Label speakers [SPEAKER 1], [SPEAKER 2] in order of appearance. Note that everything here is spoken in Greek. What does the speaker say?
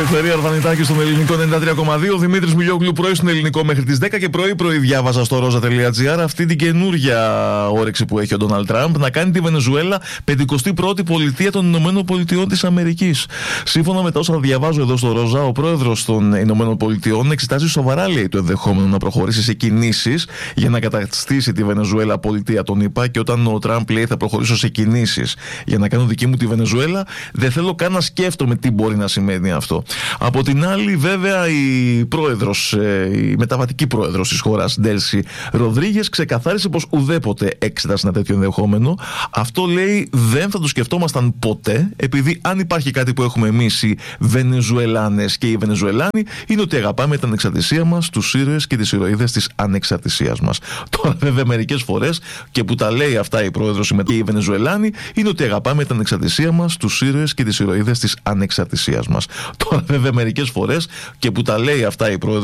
[SPEAKER 1] Ελευθερία Αρβανιτάκη στον ελληνικό 93,2. Δημήτρης Μιλιόγλου πρωί στον ελληνικό μέχρι τις 10 και πρωί διάβαζα στο rosa.gr αυτή την καινούργια όρεξη που έχει ο Ντόναλντ Τραμπ να κάνει τη Βενεζουέλα 51η πολιτεία των Ηνωμένων Πολιτειών της Αμερικής. Σύμφωνα με τα όσα διαβάζω εδώ στο Ρόζα, ο πρόεδρος των Ηνωμένων Πολιτειών εξετάζει σοβαρά, λέει, το ενδεχόμενο να προχωρήσει σε κινήσεις για να καταστήσει τη Βενεζουέλα πολιτεία των ΗΠΑ. Και όταν ο Τραμπ λέει θα προχωρήσω σε κινήσεις για να κάνω δική μου τη Βενεζουέλα, δεν θέλω καν να σκέφτομαι τι μπορεί να σημαίνει αυτό. Από την άλλη, βέβαια, η μεταβατική πρόεδρος της χώρας, Ντέλσι Ροδρίγες, ξεκαθάρισε πως ουδέποτε εξέτασε ένα τέτοιο ενδεχόμενο. Αυτό, λέει, δεν θα το σκεφτόμασταν ποτέ, επειδή αν υπάρχει κάτι που έχουμε εμείς οι Βενεζουελάνες και οι Βενεζουελάνοι, είναι ότι αγαπάμε την ανεξαρτησία μας, τους ήρωες και τις ηρωίδες της ανεξαρτησίας μας. Τώρα, βέβαια, μερικές φορές και που τα λέει αυτά η πρόεδρος και οι Βενεζουελάνοι, είναι ότι αγαπάμε την ανεξαρτησία μας, τους ήρωες και τις ηρωίδες της ανεξαρτησίας μας. Τώρα, βέβαια, μερικές φορές και που τα λέει αυτά η πρόεδρος